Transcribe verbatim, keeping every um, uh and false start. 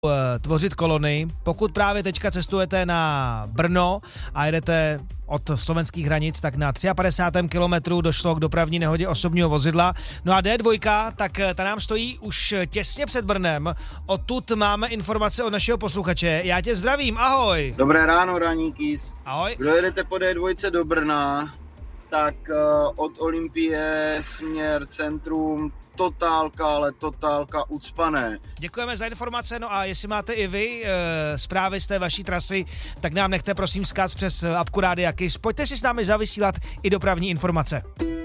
tvořit kolony. Pokud právě teďka cestujete na Brno a jedete od slovenských hranic, tak na padesátém třetím kilometru došlo k dopravní nehodě osobního vozidla. No a D dva, tak ta nám stojí už těsně před Brnem. Odtud máme informace od našeho posluchače. Já tě zdravím, ahoj. Dobré ráno, Raníkys. Ahoj. Kdo jedete po D dva do Brna, tak uh, od Olympie směr centrum, totálka, ale totálka ucpané. Děkujeme za informace, no a jestli máte i vy e, zprávy z té vaší trasy, tak nám nechte prosím vzkaz přes apku Rádia Kiss. Pojďte si s námi zavysílat i dopravní informace.